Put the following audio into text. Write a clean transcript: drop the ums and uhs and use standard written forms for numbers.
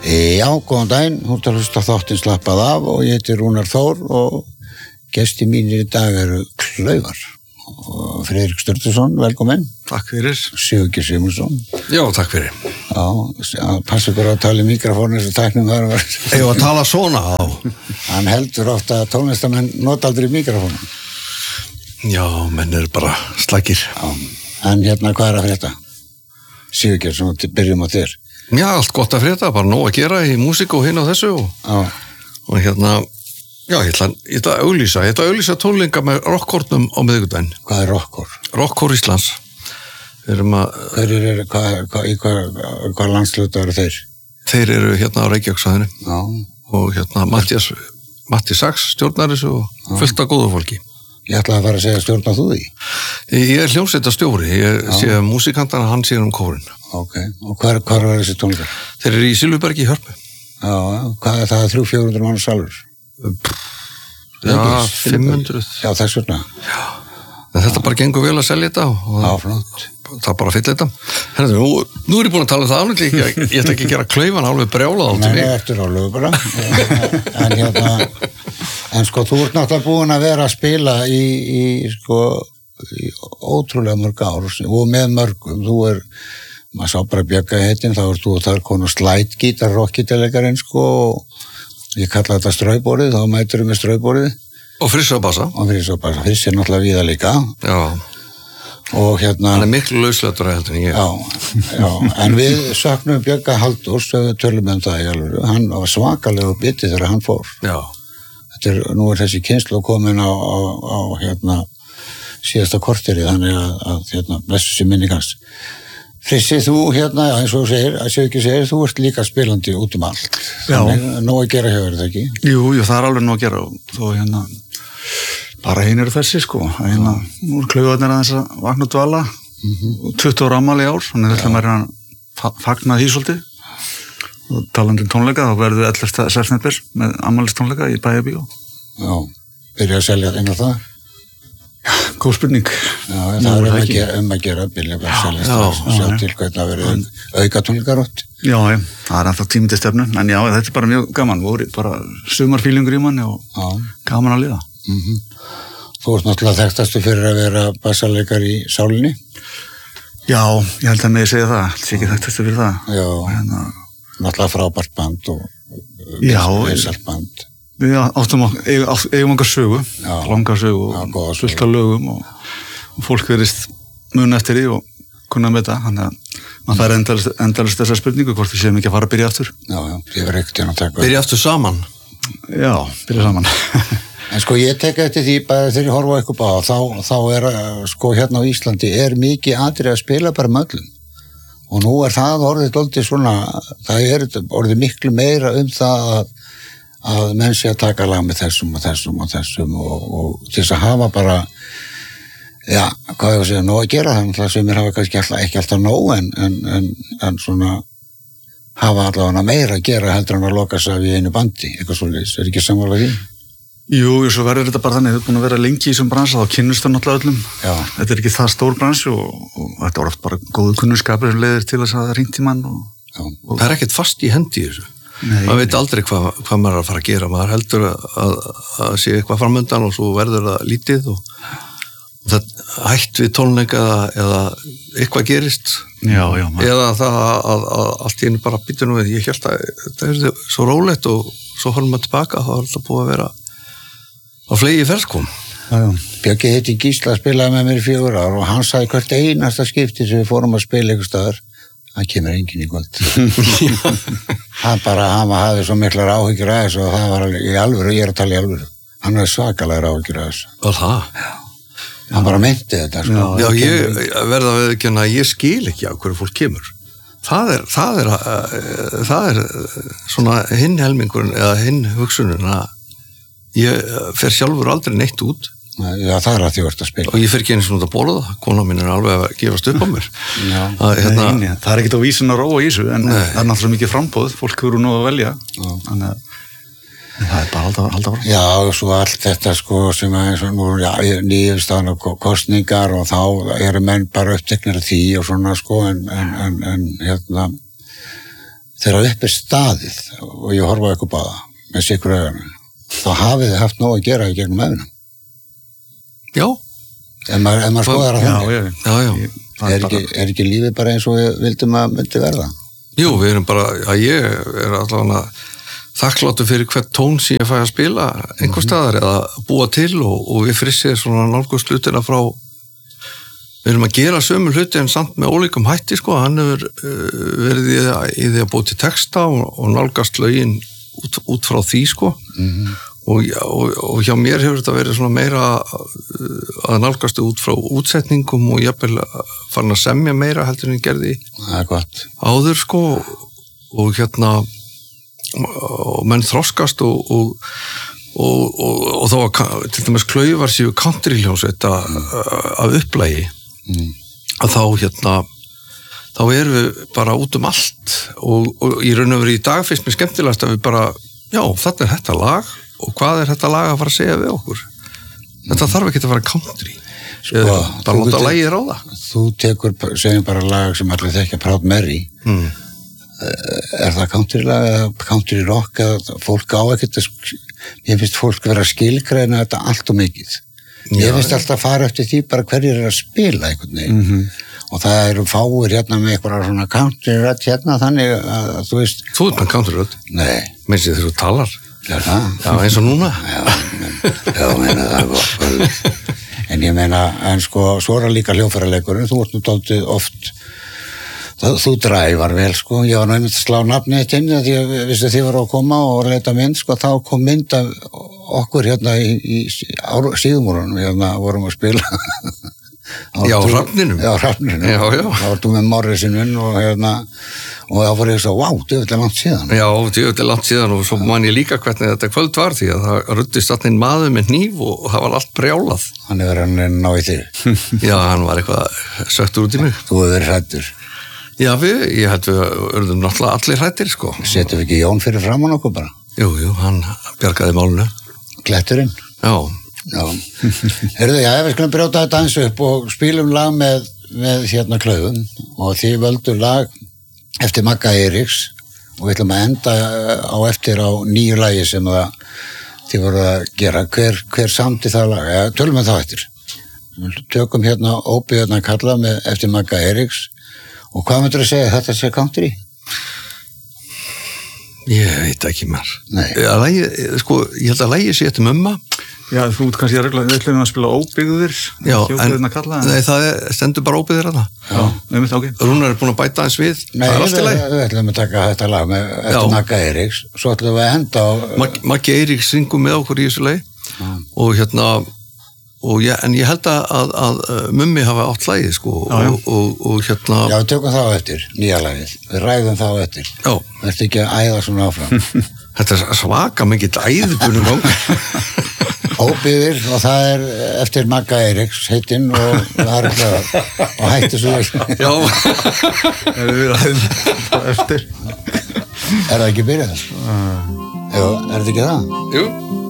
Já, góðan daginn, þú ert að hlusta á þáttinn Slappað af og ég heiti Rúnar Þór og gestir mínir í dag eru Klaufar og Friðrik Sturluson, velkomin. Takk fyrir. Sigurgeir Sigmundsson. Já, takk fyrir. Já, passa ykkur að tala í mikrofónu eins og tæknum þar var. Ég var að tala svona á. Hann heldur ofta að tónlistamenn nota aldrei mikrofónu. Já, menn eru bara slagir. Já, en hérna hvað að frétta? Sigurgeir, svona byrjum á þér. Já, allt gott að frétta, bara nóg að gera í músík og hinn á þessu og hérna, já, ég ætla að auglýsa tónleika með rockhornum á miðvikudaginn. Hvað er rockhor? Rockhor Íslands. Við erum að... Hverjir eru, hvað landslötu eru þeir? Þeir eru hérna á Reykjavíksvæðinu. Já. Og hérna Matti Sachs stjórnar þessu og fullt af góðu fólki. Ég ætla að fara að segja stjórnar þú því? Ég er hljómsveitarstjóri, ég sé músíkantana, hann sér kórinn. Ok, og hvar var þessi tónleikar? Þeir eru í Silfurbergi í Hörpu. Já, hvað er það, 300-400 mann salur? Já, 500. Já, þess vegna. Já, en þetta bara gengur vel að selja þetta og já, flott. Það bara fyll þetta. Herðu, nú er ég búin að tala það ánægt líka, ég ætla ekki að gera Klaufan alveg brjálað áttu mig. Nei, eftir álegu bara. En hérna, en sko, þú ert náttúrulega búin að vera að spila í ótrúlega mörg ár og með mörgum, maður sá bara Björga í heitin, þá ert þú og þar konu slætgítar, rockgítarleikarinn sko og ég kalla þetta straubórið, þá mætur við með straubórið. Og Friss á bassa. Friss er náttúrulega víða líka. Já. Og hérna... Hann er miklu lauslættur heldur en ég. Já, en við söknum Björga Halldórs, við tölum það í alveg, hann var svakalega bitið þegar hann fór. Já. Nú er þessi kynslóð komin á hérna síðasta korterið, þannig að hérna, blessu sér minningans. Frissi, þú hérna, eins og þú segir, að Sigurgeir segir, þú ert líka spilandi út allt. Já. Þannig, nóg að gera hefur þetta ekki? Jú, það er alveg nóg að gera og þó hérna, bara hinn eru þessi sko, hérna, nú er Klaufarnir aðeins að vakna og dvala, 20 ára afmæli í ár, þannig að þetta maður er að fagna því svolítið og talandi tónleika, þá verður við 11. september með afmælistónleika í Bæjarbíó. Já, byrja að selja inn á það? Já, góð spurning. Já, það er að gera byrja að selja sjá til hvernig að vera auka tónleikarótt. Já, það er ennþá tími til stefnu, en já, þetta er bara mjög gaman, voru bara sumarfílingur í manni og gaman að liða. Þú ert náttúrulega þekktastu fyrir að vera bassaleikar í Sálinni? Já, ég held að mig segja það, þetta ekki þekktastu fyrir það. Já, náttúrulega frábært band og vinsælt band. Við eigum okkar sögu, langar sögu og fullt af lögum og fólk verist mun eftir því og kunna með þetta, þannig að maður fær endalist þessa spurningu hvort við séum ekki að fara að byrja aftur. Já, ég var ekkert að taka. Byrja aftur saman? Já, byrja saman. En sko ég teka eftir því bara þegar ég horfa eitthvað á þá er sko hérna á Íslandi er mikið atrið að spila bara með öllum og nú er það orðið dálítið svona, það er orðið miklu meira það að menn sé að taka lag með þessum og til þess að hafa bara já, hvað ég að segja, nóg að gera þannig að sem hafa kannski ekki alltaf nóg en svona hafa allavega meira að gera heldur en að loka sig af í einu bandi, eitthvað svoleiðis, er ekki sammála því? Jú, svo verður þetta bara þannig, þú er búin að vera lengi í þessum bransa, þá kynnust það náttúrulega öllum. Já. Þetta er ekki það stór bransi og þetta er oft bara góðu kunnskapur sem leiðir til þess að það ringt í mann og það er ekkert fast í hendi í þessu. Maður veit aldrei hvað maður er að fara að gera, maður heldur að sé eitthvað framöndan og svo verður það lítið og það hætt við tónleika eða eitthvað gerist. Já, eða það að allt í einu bara býtur nú við, ég held að þetta er svo rólegt og svo horfum maður tilbaka, þá er alltaf búið að vera á flegi ferðkom. Björgi heiti Gísla, spilaði með mér í 4 ár og hann sagði hvert einasta skipti sem við fórum að spila einhver staðar, hann kemur enginn í kvöld. Hann hafði svo miklar áhyggjur að þessu og það var í alvöru, ég er að tala í alvöru. Hann hafði svakalega áhyggjur að þessu. Og það? Hann bara meinti þetta. Sko. Já, ég verða að viðurkenna að ég skil ekki á hverju fólk kemur. Það er svona hinn helmingurinn eða hinn hugsunin að ég fer sjálfur aldrei neitt út. Já, það er að því að spila. Og ég fer ekki einu svona út að borða það. Kona mín er alveg að gefast upp á mér. Nei, það er ekkert á vísun að róa í þessu, en það er náttúrulega mikið frambóð, fólk eru nú að velja. Þannig að það er bara að halda frá. Já, og svo allt þetta sko sem er nú nýjumstaðan og kosningar og þá eru menn bara uppteknir af því og svona sko en hérna þegar upp staðið og ég horfa eitthvað báða með sikur augunum, þá hafið þið haft nóg að gera í gegnum öfnum. Já. Ef maður skoðar að þannig. Já. Er ekki lífið bara eins og við vildum að myndi verða? Jú, við erum bara, ég allavega þakkláttur fyrir hvert tón sem ég fæ að spila einhver staðar eða búa til og við frissið svona nálgust hlutina frá, við erum að gera sömu hluti en samt með ólíkum hætti sko, hann hefur verið í því að búa til texta og nálgast lögin út frá því sko og hjá mér hefur þetta verið svona meira að nálgast út frá útsetningum og jafnvel farin að semja meira heldur en ég gerði áður sko og og menn þroskast og þá var til dæmis Klaufar séu countryhljómsveit af upplægi að þá erum við bara út allt og í raun og veru í dag finnst mér skemmtilegast að við bara, já, þetta er þetta lag og hvað er þetta lag að fara að segja við okkur þetta þarf ekki að fara country bara láta lagið ráða. Þú tekur, segjum bara lag sem allir þekkja Proud Mary er það countrylag eða country rock eða fólk á ekkert ég finnst fólk vera að skilgreina þetta allt og mikið ég finnst alltaf að fara eftir því bara hverjir er að spila einhvern veginn og það eru fáir hérna með eitthvað svona country rödd hérna þannig að þú veist Þú ert með country rödd? Nei Minnst þið þegar þú talar? Já, eins og núna? Já, meina það er gott en ég meina, en sko svo er líka hljóðfæraleikurinn, þú ert nú dálítið oft þú dræfar vel sko, ég var náttúrulega að slá nafnið eitt inn því að vissi þið var að koma og leita mynd sko, þá kom mynd af okkur hérna í síðumúrunum, hérna vorum að spila Já, Hrafninum Já, þá vartum með Morrisinun og hérna og þá fór ég svo, vá, djöfull er langt síðan Já, djöfull er langt síðan og svo man ég líka hvernig þetta kvöld var því að það ruddist alltaf maður með hníf og það var allt brjálað Hann hefur hann ná í þig Já, hann var eitthvað söktur út í mig Þú hefur verið hræddur Já, ég held við urðum náttúrulega allir hræddir, sko. Settum við ekki Jón fyrir framan okkur bara? Jú, hann bjargaði málinu. Kletturinn? Já. Heyrðu, já, við skulum brjóta þetta eins upp og spilum lag með hérna Klaufum og þið völdu lag eftir Magga Eiríks og við ætlum að enda á eftir á nýju lagi sem þið voru að gera. Hver samdi það lag? Ja, tölum við þá eftir. Tökum hérna Óbyggðirnar kalla eftir Magga Eiríks. Og hvað myndir að segja, þetta sé country? Ég veit ekki mér. Nei. Sko, ég held að lagið sé eftir Mumma. Já, þú ert kannski að spila Óbyggðir. Já, nei, það stendur bara Óbyggðir að það. Já, einmitt, ok. Rúnar er búin að bæta eins við. Nei, við ætlum að taka þetta lag eftir Magga Eiríks. Svo ætlum við að henda á... Maggi Eiríks syngum með okkur í þessu lagi. Og en ég held að Mummi hafa átt lagið sko og hérna Já, við tökum þá eftir, nýja lagið við ræðum þá eftir Já Vertu ekki að æða svona áfram Þetta er svaka mikið æðbunum Óbyggðir og það er eftir Magga Eiríks heitinn og það er Klaufar og hætti svo Já Við ræðum eftir Er það ekki byrjað? Jú, er þetta ekki það? Jú